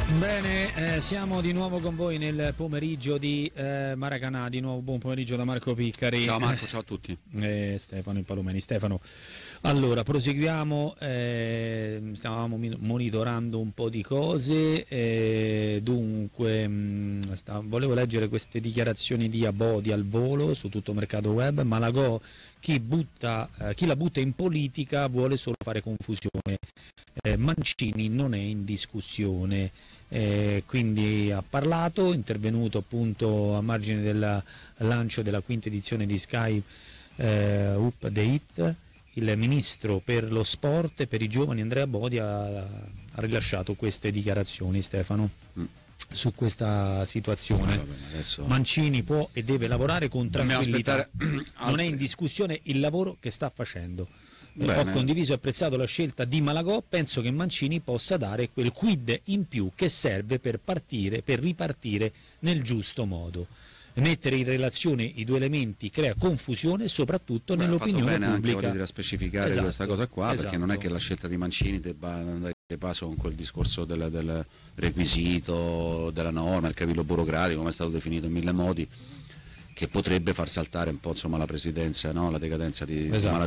Bene, siamo di nuovo con voi nel pomeriggio di Maracanã. Di nuovo buon pomeriggio da Marco Piccari. Ciao Marco, ciao a tutti. Stefano Impalomeni. Stefano, allora proseguiamo, stavamo monitorando un po' di cose, dunque volevo leggere queste dichiarazioni di Abodi al volo su tutto mercato web. Malagò, chi la butta in politica vuole solo fare confusione. Mancini non è in discussione, quindi ha parlato, intervenuto appunto a margine del lancio della quinta edizione di Sky Up the Hit. Il ministro per lo sport e per i giovani Andrea Bodi ha rilasciato queste dichiarazioni, Stefano, su questa situazione. Adesso... Mancini può e deve lavorare con tranquillità, non è in discussione il lavoro che sta facendo. Ho condiviso e apprezzato la scelta di Malagò, penso che Mancini possa dare quel quid in più che serve per ripartire nel giusto modo. Mettere in relazione i due elementi crea confusione, soprattutto nell'opinione pubblica. Anche voglio dire a specificare questa cosa qua, perché non è che la scelta di Mancini debba andare di passo con quel discorso del requisito, della norma, il capitolo burocratico, come è stato definito in mille modi, che potrebbe far saltare un po' insomma la presidenza, no? La decadenza di Malagò.